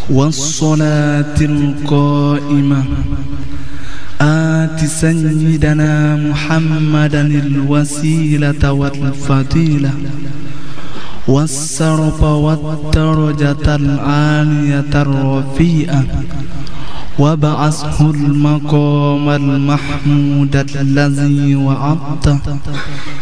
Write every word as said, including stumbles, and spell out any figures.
والصلاة القائمة آت سيدنا محمدا الوسيلة والفضيلة والشرف والدرجة العالية الرفيعة وابعثه المقام المحمود الذي وعدته